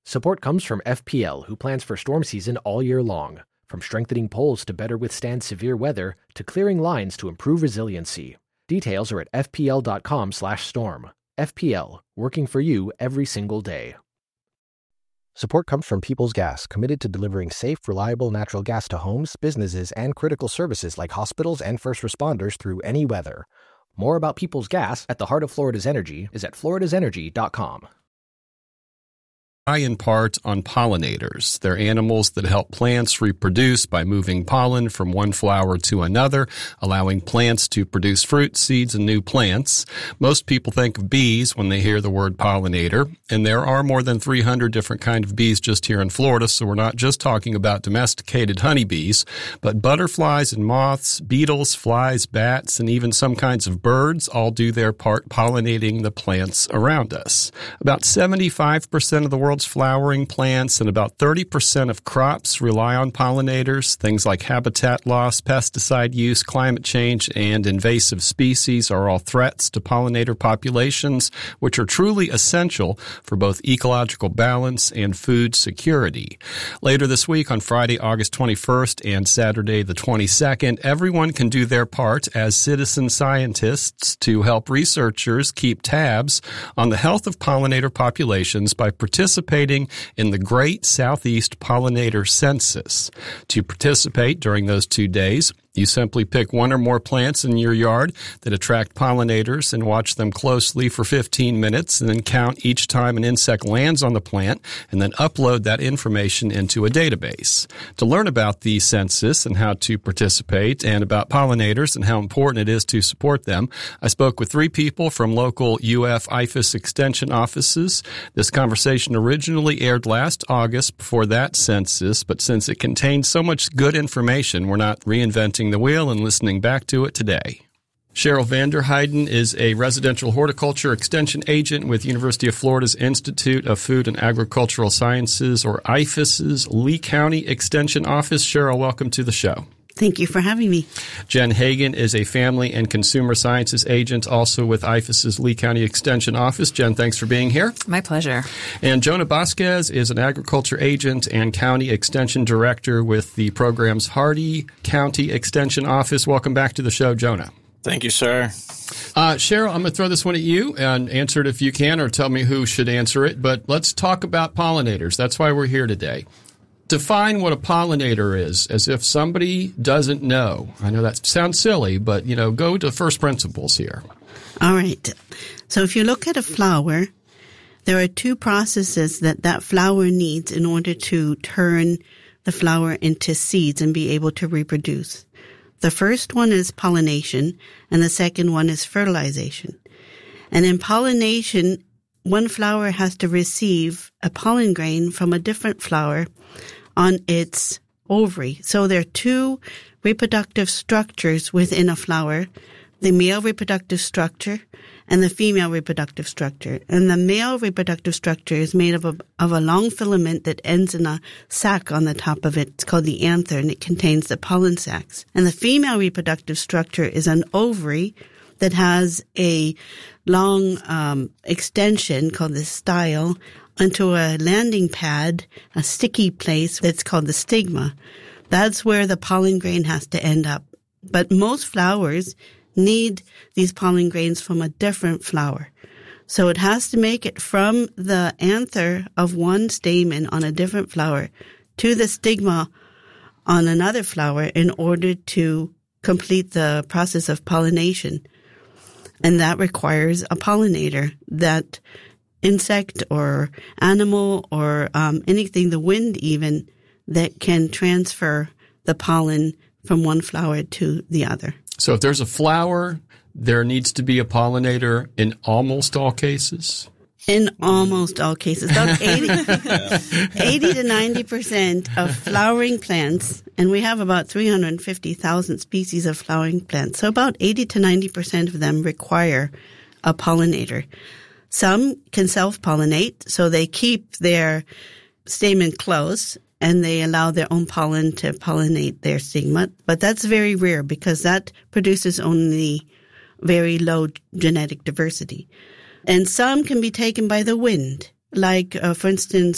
Support comes from FPL, who plans for storm season all year long. From strengthening poles to better withstand severe weather, to clearing lines to improve resiliency. Details are at fpl.com/storm. FPL, working for you every single day. Support comes from Peoples Gas, committed to delivering safe, reliable natural gas to homes, businesses, and critical services like hospitals and first responders through any weather. More about Peoples Gas at the heart of Florida's energy is at floridasenergy.com. In part on pollinators. They're animals that help plants reproduce by moving pollen from one flower to another, allowing plants to produce fruit, seeds, and new plants. Most people think of bees when they hear the word pollinator, and there are more than 300 different kinds of bees just here in Florida, so we're not just talking about domesticated honeybees, but butterflies and moths, beetles, flies, bats, and even some kinds of birds all do their part pollinating the plants around us. About 75% of the world's flowering plants and about 30% of crops rely on pollinators. Things like habitat loss, pesticide use, climate change, and invasive species are all threats to pollinator populations, which are truly essential for both ecological balance and food security. Later this week, on Friday, August 21st and Saturday the 22nd, everyone can do their part as citizen scientists to help researchers keep tabs on the health of pollinator populations by participating in the Great Southeast Pollinator Census. To participate during those 2 days, you simply pick one or more plants in your yard that attract pollinators and watch them closely for 15 minutes and then count each time an insect lands on the plant and then upload that information into a database. To learn about the census and how to participate and about pollinators and how important it is to support them, I spoke with 3 people from local UF-IFAS extension offices. This conversation originally aired last August before that census, but since it contained so much good information, we're not reinventing the wheel and listening back to it today. Cheryl Vanderheiden is a residential horticulture extension agent with University of Florida's Institute of Food and Agricultural Sciences, or IFAS's Lee County Extension Office. Cheryl, welcome to the show. Thank you for having me. Jen Hagan is a family and consumer sciences agent, also with IFAS's Lee County Extension Office. Jen, thanks for being here. My pleasure. And Jonah Vasquez is an agriculture agent and county extension director with the program's Hardy County Extension Office. Welcome back to the show, Jonah. Thank you, sir. Cheryl, I'm going to throw this one at you and answer it if you can, or tell me who should answer it. But let's talk about pollinators. That's why we're here today. Define what a pollinator is, as if somebody doesn't know. I know that sounds silly, but, go to first principles here. All right. So if you look at a flower, there are 2 processes that flower needs in order to turn the flower into seeds and be able to reproduce. The first one is pollination, and the second one is fertilization. And in pollination, one flower has to receive a pollen grain from a different flower on its ovary. So there are 2 reproductive structures within a flower, the male reproductive structure and the female reproductive structure. And the male reproductive structure is made of a long filament that ends in a sac on the top of it. It's called the anther, and it contains the pollen sacs. And the female reproductive structure is an ovary that has a long extension called the style onto a landing pad, a sticky place that's called the stigma. That's where the pollen grain has to end up. But most flowers need these pollen grains from a different flower. So it has to make it from the anther of one stamen on a different flower to the stigma on another flower in order to complete the process of pollination. And that requires a pollinator. That insect or animal or anything, the wind even, that can transfer the pollen from one flower to the other. So if there's a flower, there needs to be a pollinator in almost all cases? In almost all cases. About 80 to 90% of flowering plants, and we have about 350,000 species of flowering plants, so about 80 to 90% of them require a pollinator. Some can self-pollinate, so they keep their stamen close and they allow their own pollen to pollinate their stigma. But that's very rare because that produces only very low genetic diversity. And some can be taken by the wind. Like, for instance,